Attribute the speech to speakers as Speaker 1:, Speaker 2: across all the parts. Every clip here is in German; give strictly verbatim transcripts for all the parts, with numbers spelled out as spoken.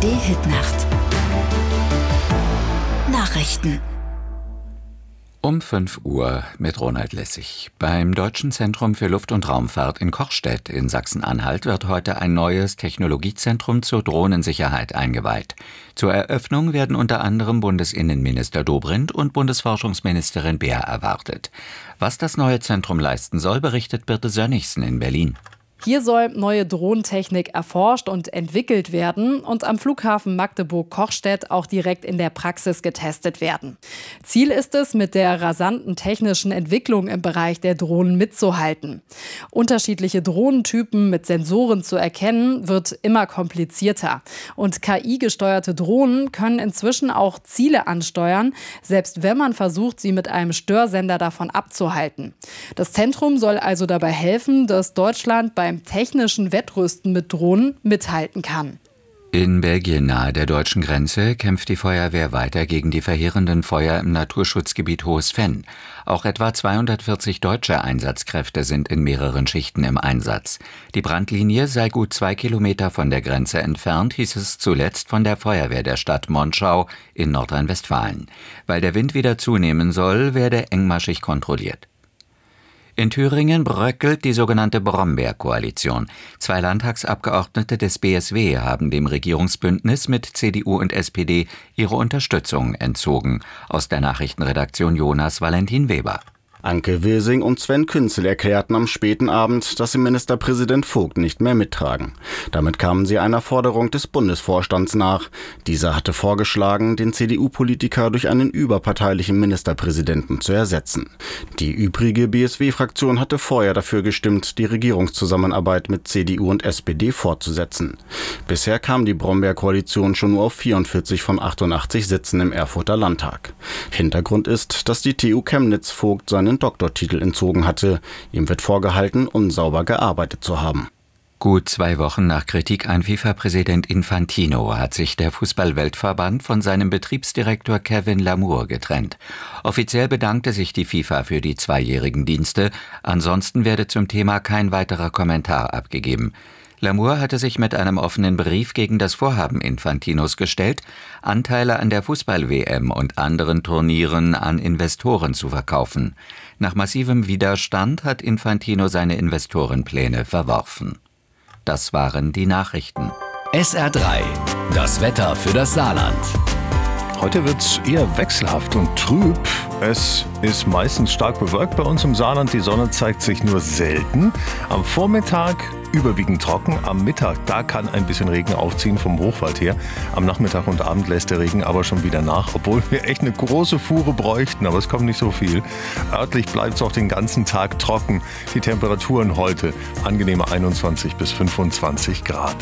Speaker 1: A R D-Hitnacht. Nachrichten.
Speaker 2: Um fünf Uhr mit Ronald Lessig. Beim Deutschen Zentrum für Luft- und Raumfahrt in Kochstedt in Sachsen-Anhalt wird heute ein neues Technologiezentrum zur Drohnensicherheit eingeweiht. Zur Eröffnung werden unter anderem Bundesinnenminister Dobrindt und Bundesforschungsministerin Beer erwartet. Was das neue Zentrum leisten soll, berichtet Birte Sönnigsen in Berlin.
Speaker 3: Hier soll neue Drohnentechnik erforscht und entwickelt werden und am Flughafen Magdeburg-Kochstedt auch direkt in der Praxis getestet werden. Ziel ist es, mit der rasanten technischen Entwicklung im Bereich der Drohnen mitzuhalten. Unterschiedliche Drohnentypen mit Sensoren zu erkennen, wird immer komplizierter. Und K I-gesteuerte Drohnen können inzwischen auch Ziele ansteuern, selbst wenn man versucht, sie mit einem Störsender davon abzuhalten. Das Zentrum soll also dabei helfen, dass Deutschland beim technischen Wettrüsten mit Drohnen mithalten kann.
Speaker 2: In Belgien nahe der deutschen Grenze kämpft die Feuerwehr weiter gegen die verheerenden Feuer im Naturschutzgebiet Hohes Venn. Auch etwa zweihundertvierzig deutsche Einsatzkräfte sind in mehreren Schichten im Einsatz. Die Brandlinie sei gut zwei Kilometer von der Grenze entfernt, hieß es zuletzt von der Feuerwehr der Stadt Monschau in Nordrhein-Westfalen. Weil der Wind wieder zunehmen soll, werde engmaschig kontrolliert. In Thüringen bröckelt die sogenannte Brombeer-Koalition. Zwei Landtagsabgeordnete des B S W haben dem Regierungsbündnis mit C D U und S P D ihre Unterstützung entzogen. Aus der Nachrichtenredaktion Jonas Valentin Weber.
Speaker 4: Anke Wilsing und Sven Künzel erklärten am späten Abend, dass sie Ministerpräsident Vogt nicht mehr mittragen. Damit kamen sie einer Forderung des Bundesvorstands nach. Dieser hatte vorgeschlagen, den C D U-Politiker durch einen überparteilichen Ministerpräsidenten zu ersetzen. Die übrige B S W-Fraktion hatte vorher dafür gestimmt, die Regierungszusammenarbeit mit C D U und S P D fortzusetzen. Bisher kam die Brombeer-Koalition schon nur auf vierundvierzig von achtundachtzig Sitzen im Erfurter Landtag. Hintergrund ist, dass die T U Chemnitz Vogt seinen Doktortitel entzogen hatte. Ihm wird vorgehalten, unsauber gearbeitet zu haben.
Speaker 2: Gut zwei Wochen nach Kritik an FIFA-Präsident Infantino hat sich der Fußball-Weltverband von seinem Betriebsdirektor Kevin Lamour getrennt. Offiziell bedankte sich die FIFA für die zweijährigen Dienste. Ansonsten werde zum Thema kein weiterer Kommentar abgegeben. Lamour hatte sich mit einem offenen Brief gegen das Vorhaben Infantinos gestellt, Anteile an der Fußball-W M und anderen Turnieren an Investoren zu verkaufen. Nach massivem Widerstand hat Infantino seine Investorenpläne verworfen. Das waren die Nachrichten.
Speaker 1: S R drei, das Wetter für das Saarland.
Speaker 5: Heute wird es eher wechselhaft und trüb. Es ist meistens stark bewölkt bei uns im Saarland. Die Sonne zeigt sich nur selten. Am Vormittag überwiegend trocken. Am Mittag, da kann ein bisschen Regen aufziehen vom Hochwald her. Am Nachmittag und Abend lässt der Regen aber schon wieder nach, obwohl wir echt eine große Fuhre bräuchten, aber es kommt nicht so viel. Örtlich bleibt es auch den ganzen Tag trocken. Die Temperaturen heute angenehme einundzwanzig bis fünfundzwanzig Grad.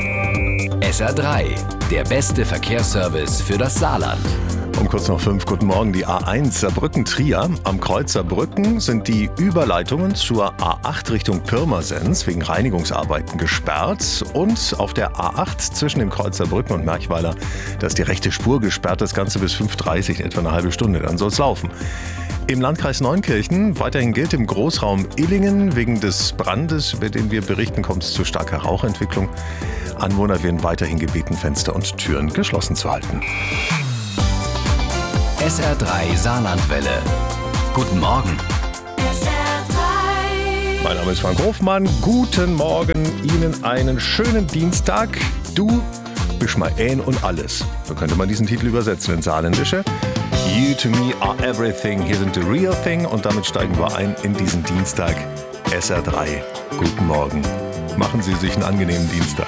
Speaker 1: S R drei, der beste Verkehrsservice für das Saarland.
Speaker 5: Um kurz nach fünf, guten Morgen, die A eins Saarbrücken-Trier. Am Kreuz Saarbrücken sind die Überleitungen zur A acht Richtung Pirmasens wegen Reinigungsarbeiten gesperrt. Und auf der A acht zwischen dem Kreuz Saarbrücken und Merchweiler, da ist die rechte Spur gesperrt, das Ganze bis fünf Uhr dreißig, etwa eine halbe Stunde, dann soll es laufen. Im Landkreis Neunkirchen weiterhin gilt im Großraum Illingen wegen des Brandes, über den wir berichten, kommt es zu starker Rauchentwicklung. Anwohner werden weiterhin gebeten, Fenster und Türen geschlossen zu halten.
Speaker 1: S R drei Saarlandwelle. Guten Morgen.
Speaker 5: Mein Name ist Frank Hofmann. Guten Morgen. Ihnen einen schönen Dienstag. Du bist mein Ein und alles. So könnte man diesen Titel übersetzen ins Saarländische. You to me are everything. Hier sind the real thing. Und damit steigen wir ein in diesen Dienstag. S R drei. Guten Morgen. Machen Sie sich einen angenehmen Dienstag.